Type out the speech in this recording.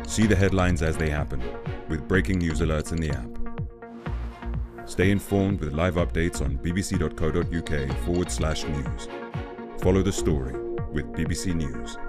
See the headlines as they happen, with breaking news alerts in the app. Stay informed with live updates on bbc.co.uk/news. Follow the story with BBC News.